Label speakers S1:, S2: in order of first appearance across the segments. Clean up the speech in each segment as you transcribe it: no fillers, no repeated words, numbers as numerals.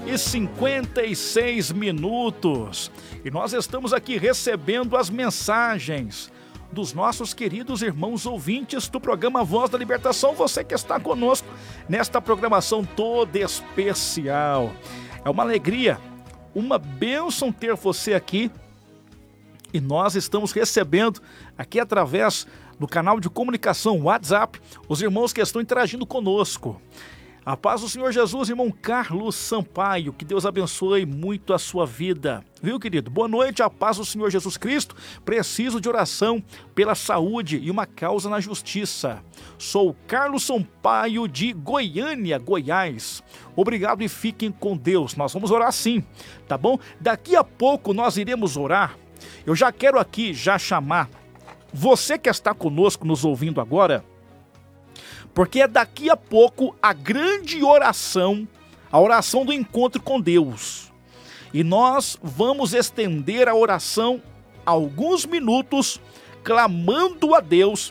S1: 8h56. E nós estamos aqui recebendo as mensagens dos nossos queridos irmãos ouvintes do programa Voz da Libertação. Você que está conosco nesta programação toda especial. É uma alegria, uma bênção ter você aqui. E nós estamos recebendo aqui através do canal de comunicação WhatsApp os irmãos que estão interagindo conosco. A paz do Senhor Jesus, irmão Carlos Sampaio, que Deus abençoe muito a sua vida. Viu, querido? Boa noite, a paz do Senhor Jesus Cristo. Preciso de oração pela saúde e uma causa na justiça. Sou Carlos Sampaio de Goiânia, Goiás. Obrigado e fiquem com Deus. Nós vamos orar sim, tá bom? Daqui a pouco nós iremos orar. Eu já quero aqui chamar você que está conosco nos ouvindo agora, porque é daqui a pouco a grande oração, a oração do encontro com Deus. E nós vamos estender a oração alguns minutos, clamando a Deus,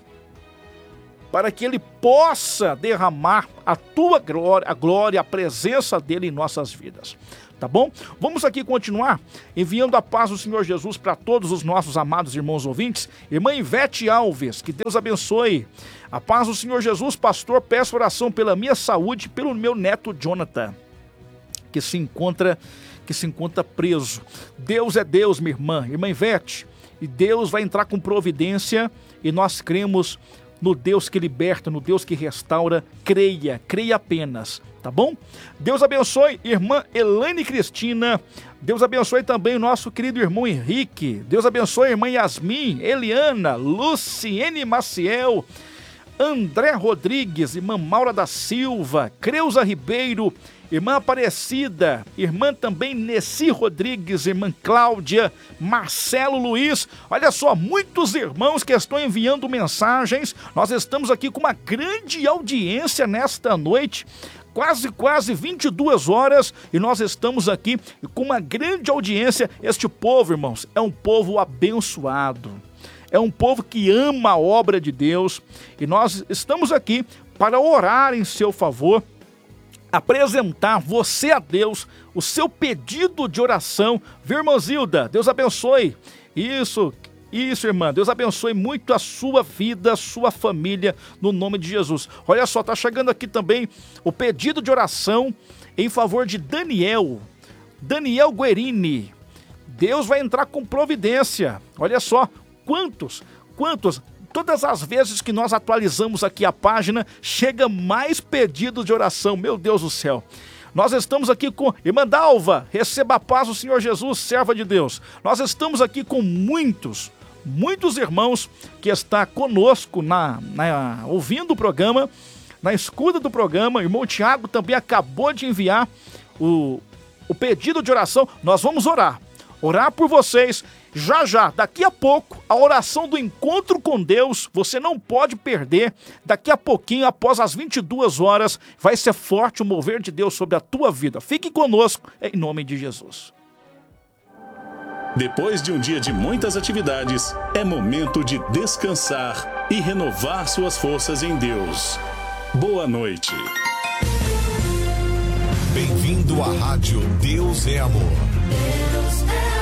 S1: para que Ele possa derramar a tua glória, a presença dEle em nossas vidas. Tá bom? Vamos aqui continuar enviando a paz do Senhor Jesus para todos os nossos amados irmãos ouvintes. Irmã Ivete Alves, que Deus abençoe. A paz do Senhor Jesus, pastor, peço oração pela minha saúde e pelo meu neto Jonathan, que se encontra preso. Deus é Deus, minha irmã Ivete, e Deus vai entrar com providência, e nós cremos no Deus que liberta, no Deus que restaura. Creia apenas, tá bom? Deus abençoe irmã Elaine Cristina, Deus abençoe também o nosso querido irmão Henrique, Deus abençoe a irmã Yasmin, Eliana, Luciene Maciel, André Rodrigues, irmã Maura da Silva, Creuza Ribeiro, irmã Aparecida, irmã também Nessi Rodrigues, irmã Cláudia, Marcelo Luiz. Olha só, muitos irmãos que estão enviando mensagens. Nós estamos aqui com uma grande audiência nesta noite, quase 22 horas, e nós estamos aqui com uma grande audiência. Este povo, irmãos, é um povo abençoado. É um povo que ama a obra de Deus, e nós estamos aqui para orar em seu favor, apresentar você a Deus, o seu pedido de oração. Viu, irmã Zilda? Deus abençoe. Isso, irmã. Deus abençoe muito a sua vida, a sua família, no nome de Jesus. Olha só, tá chegando aqui também o pedido de oração em favor de Daniel Guerini. Deus vai entrar com providência. Olha só, quantos, todas as vezes que nós atualizamos aqui a página, chega mais pedidos de oração. Meu Deus do céu. Nós estamos aqui com irmã Dalva, receba a paz do Senhor Jesus, serva de Deus. Nós estamos aqui com muitos irmãos que estão conosco ouvindo o programa, na escuta do programa. O irmão Tiago também acabou de enviar o pedido de oração. Nós vamos orar por vocês. Já, daqui a pouco, a oração do encontro com Deus, você não pode perder. Daqui a pouquinho, após as 22 horas, vai ser forte o mover de Deus sobre a tua vida. Fique conosco, em nome de Jesus.
S2: Depois de um dia de muitas atividades, é momento de descansar e renovar suas forças em Deus. Boa noite.
S3: Bem-vindo à Rádio Deus é Amor. Deus é amor.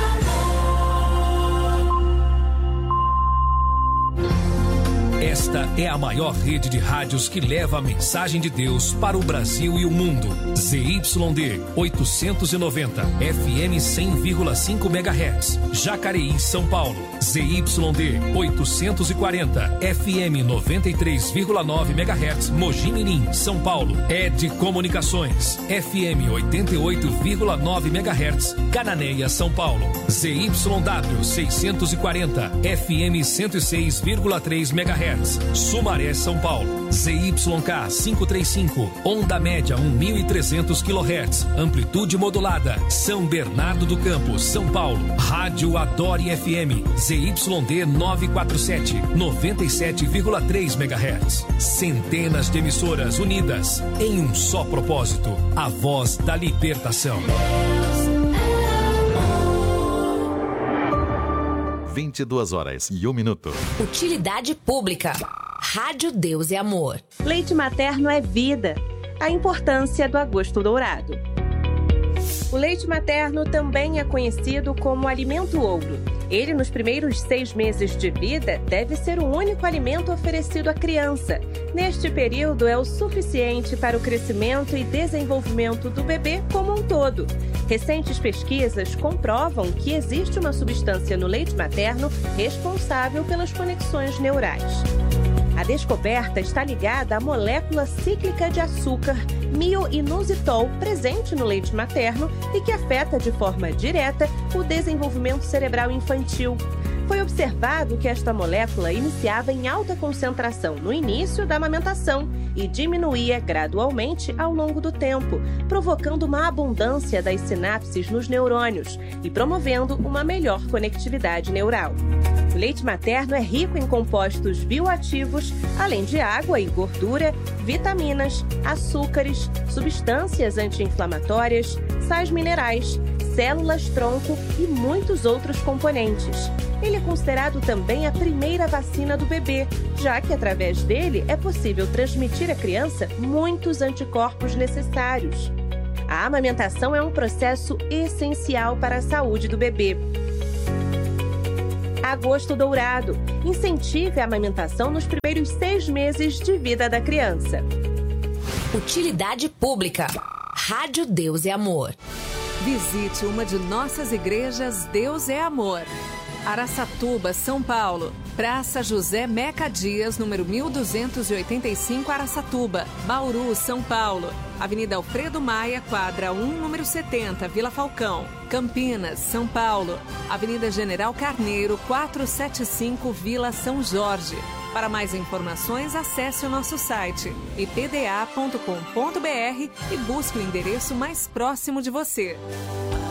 S4: Esta é a maior rede de rádios que leva a mensagem de Deus para o Brasil e o mundo. ZYD 890, FM 100,5 MHz, Jacareí, São Paulo. ZYD 840, FM 93,9 MHz, Mogi Mirim, São Paulo. ED Comunicações, FM 88,9 MHz, Cananéia, São Paulo. ZYW 640, FM 106,3 MHz, Sumaré, São Paulo. ZYK 535, onda média 1.300 kHz, amplitude modulada, São Bernardo do Campo, São Paulo. Rádio Adore FM, ZYD 947, 97,3 MHz. Centenas de emissoras unidas em um só propósito, a voz da libertação.
S5: 22h01.
S6: Utilidade pública. Rádio Deus é Amor.
S7: Leite materno é vida. A importância do agosto dourado.
S5: O leite materno também é conhecido como alimento ouro. Ele, nos primeiros 6 meses de vida, deve ser o único alimento oferecido à criança. Neste período, é o suficiente para o crescimento e desenvolvimento do bebê como um todo. Recentes pesquisas comprovam que existe uma substância no leite materno responsável pelas conexões neurais. A descoberta está ligada à molécula cíclica de açúcar, mioinositol, presente no leite materno e que afeta de forma direta o desenvolvimento cerebral infantil. Foi observado que esta molécula iniciava em alta concentração no início da amamentação e diminuía gradualmente ao longo do tempo, provocando uma abundância das sinapses nos neurônios e promovendo uma melhor conectividade neural. O leite materno é rico em compostos bioativos, além de água e gordura, vitaminas, açúcares, substâncias anti-inflamatórias, sais minerais, células-tronco e muitos outros componentes. Ele é considerado também a primeira vacina do bebê, já que através dele é possível transmitir à criança muitos anticorpos necessários. A amamentação é um processo essencial para a saúde do bebê. Agosto Dourado. Incentive a amamentação nos primeiros 6 meses de vida da criança.
S6: Utilidade pública. Rádio Deus é Amor.
S7: Visite uma de nossas igrejas Deus é Amor. Araçatuba, São Paulo. Praça José Meca Dias, número 1285, Araçatuba. Bauru, São Paulo. Avenida Alfredo Maia, quadra 1, número 70, Vila Falcão. Campinas, São Paulo. Avenida General Carneiro, 475, Vila São Jorge. Para mais informações, acesse o nosso site ipda.com.br e busque o endereço mais próximo de você.